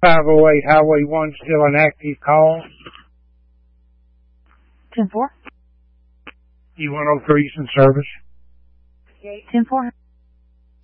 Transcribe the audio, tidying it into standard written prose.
508 Highway 1 still an active call? 10-4. E103's in service. 10-4.